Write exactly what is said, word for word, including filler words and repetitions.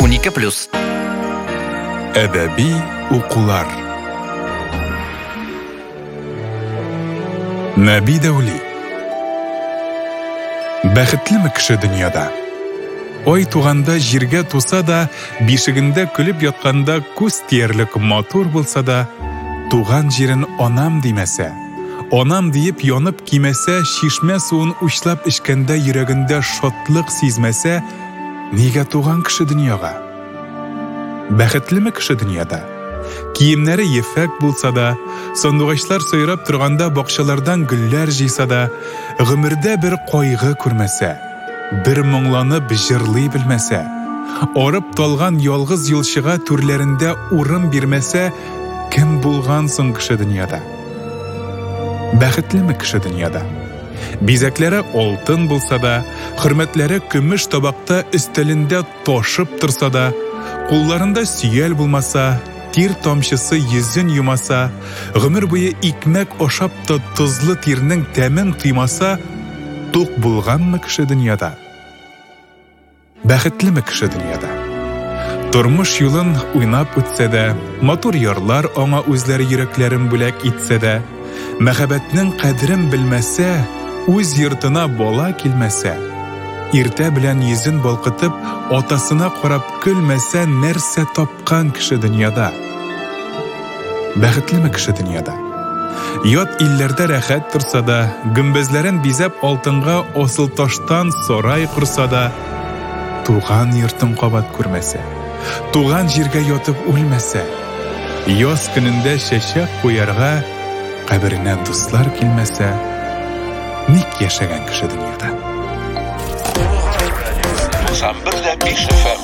унике плюс. Әдәби укулар. Наби Дәүли. Бәхетлеме кеше дөньяда? Ой туганда җиргә туса да, бишегендә көлеп ятканда күз тиярлек матур булса да, туган җирен анам димәсә, анам диеп янып кимәсә, шишмә суын учлап эчкәндә йөрәгендә шатлык сизмәсә, нигә туган кеше дөньяга? Бәхетлеме кеше дөньяда? Киемнәре ефәк булса да, сандугачлар сайрап торганда бакчалардан гөлләр җыйса да, гомердә бер кайгы күрмәсә, бер моңланып җырлый белмәсә, арып талган ялгыз юлчыга түрләрендә урын бирмәсә, кем булган соң кеше дөньяда? Бәхетлеме кеше дөньяда? Бизәкләре алтын булса да, хөрмәтләре көмеш табакта өстәлендә ташып торса да, кулларында сөял булмаса, тир тамчысы йөзен юмаса, гомер буе икмәк ашап та тузлы тирнең тәмен тыймаса, тук булганмы кеше дөньяда? Бәхетлеме кеше дөньяда? Тормыш юлын уйнап үтсә дә, матур ярлар аңа үзләре йөрәкләрен бүләк итсә дә, мәхәббәтнең кадерен белмәсә, үз йортына бала килмәсә, иртә белән йөзен балкытып, атасына карап көлмәсә, нәрсә тапкан кеше дөньяда? Бәхетлеме кеше дөньяда? Ят илләрдә рәхәт торса да, гөмбәзләрен бизәп алтынга асыл таштан сарай курса да, туган йортын кабат күрмәсә, туган җиргә ятып үлмәсә, яз көнендә чәчәк куярга каберенә дуслар килмәсә, ник яшәгән кеше дөньяда? Сам бер дә биш эф эм